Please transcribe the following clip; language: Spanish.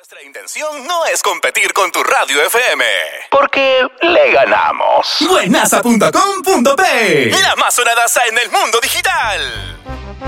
Nuestra intención no es competir con tu radio FM, porque le ganamos. Buenaza.com.p, la más sonadaza en el mundo digital.